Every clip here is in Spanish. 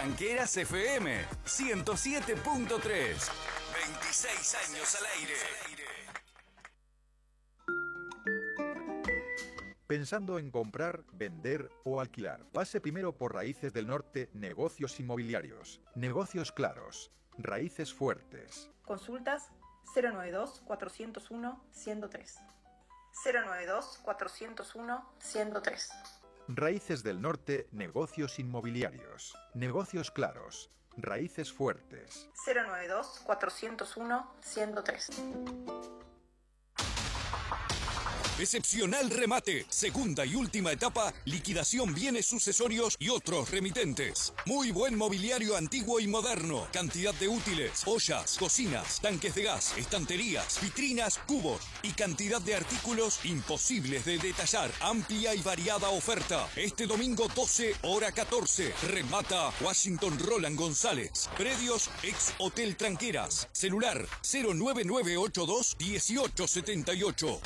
Tranqueras FM 107.3. 26 años al aire. Pensando en comprar, vender o alquilar. Pase primero por Raíces del Norte, negocios inmobiliarios. Negocios claros, raíces fuertes. Consultas 092-401-103. 092-401-103. Raíces del Norte, negocios inmobiliarios. Negocios claros, raíces fuertes. 092-401-103. Excepcional remate, segunda y última etapa, liquidación bienes sucesorios y otros remitentes. Muy buen mobiliario antiguo y moderno, cantidad de útiles, ollas, cocinas, tanques de gas, estanterías, vitrinas, cubos y cantidad de artículos imposibles de detallar. Amplia y variada oferta. Este domingo 12, hora 14, remata Washington Roland González. Predios ex Hotel Tranqueras. Celular 09982 1878.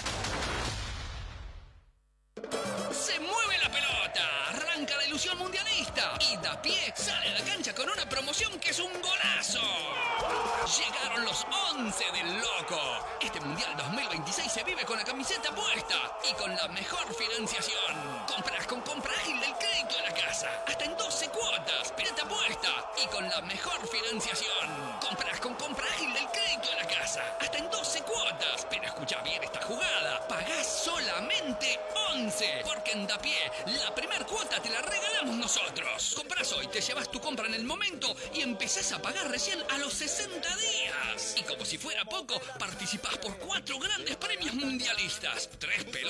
Se mueve la pelota, arranca la ilusión mundialista y Dapié sale a la cancha con una promoción que es un golazo. Llegaron los 11 del Loco. Este Mundial 2026 se vive con la camiseta puesta y con la mejor financiación. Compras con compra ágil del crédito de la casa, hasta en 12 cuotas, pirata puesta y con la mejor financiación. Compras con compra ágil del crédito de la casa, hasta en 12 cuotas. Pero escucha bien esta jugada, pagás solamente 11, porque en Dapié la primer cuota te la regalamos nosotros. Compras hoy, te llevas tu compra en el momento y empezás a pagar recién a los 60 días. Y como si fuera poco, participás por 4 grandes premios mundialistas, 3 pelotas